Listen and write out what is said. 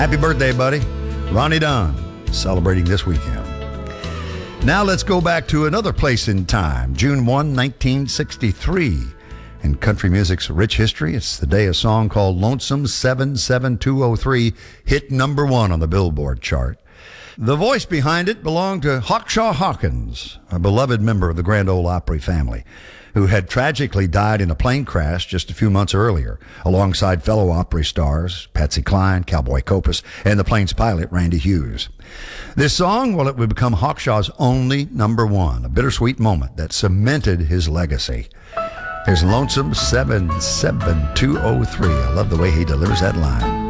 Happy birthday, buddy. Ronnie Dunn, celebrating this weekend. Now let's go back to another place in time, June 1, 1963. In country music's rich history, it's the day a song called Lonesome 77203 hit number 1 on the Billboard chart. The voice behind it belonged to Hawkshaw Hawkins, a beloved member of the Grand Ole Opry family, who had tragically died in a plane crash just a few months earlier, alongside fellow Opry stars Patsy Cline, Cowboy Copas, and the plane's pilot Randy Hughes. This song, well, it would become Hawkshaw's only number 1, a bittersweet moment that cemented his legacy. Here's Lonesome 77203. I love the way he delivers that line.